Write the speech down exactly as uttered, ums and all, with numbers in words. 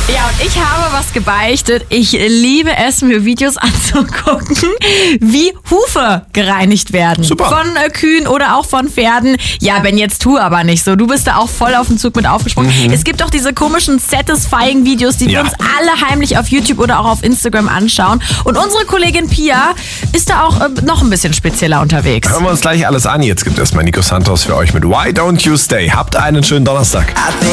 Ja, und ich habe was gebeichtet. Ich liebe es, mir Videos anzugucken, wie Hufe gereinigt werden. Super. Von äh, Kühen oder auch von Pferden. Ja, Ben, jetzt tu aber nicht so. Du bist da auch voll auf den Zug mit aufgesprungen. Mhm. Es gibt auch diese komischen Satisfying-Videos, die ja. wir uns alle heimlich auf YouTube oder auch auf Instagram anschauen. Und unsere Kollegin Pia ist da auch äh, noch ein bisschen spezieller unterwegs. Hören wir uns gleich alles an. Jetzt gibt es erstmal Nico Santos für euch mit Why Don't You Stay. Habt einen schönen Donnerstag.